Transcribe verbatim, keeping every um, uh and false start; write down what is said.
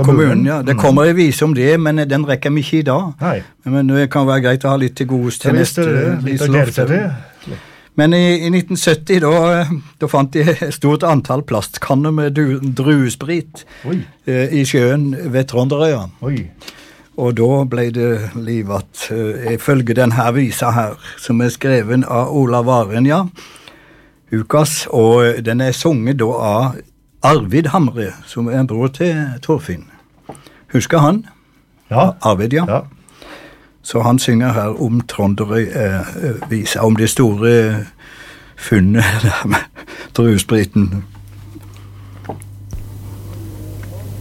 kommunen, ja. Det kommer en vise om det, men den rekker vi ikke i dag. Nei. Men det kan være greit å ha litt til godest til Det neste visste det, litt å glede seg til. Men i, i nitten sytti, da, da fant de et stort antall plastkanner med du, druesprit Oi. eh, i sjøen ved Tronderøya. Oi. Og da ble det livet, uh, ifølge denne visa her, som er skreven av Olav Varenja, Ukas, og den er sunget da av Arvid Hamre, som er en bror til Torfinn. Husker han? Ja. Arvid, ja. Ja. Så han synger her om Tronderøy eh, visa, om det store funnet der med druespriten.